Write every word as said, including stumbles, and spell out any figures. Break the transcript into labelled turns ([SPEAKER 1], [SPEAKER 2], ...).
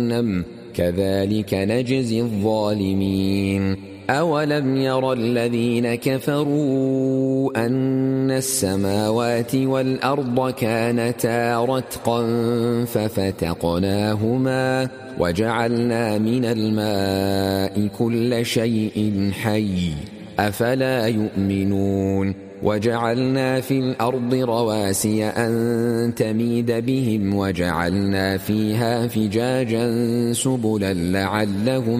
[SPEAKER 1] كذلك نجزي الظالمين. أولم ير الذين كفروا أن السماوات والأرض كانتا رتقا ففتقناهما وجعلنا من الماء كل شيء حي أفلا يؤمنون. وجعلنا في الأرض رواسي أن تميد بهم وجعلنا فيها فجاجا سبلا لعلهم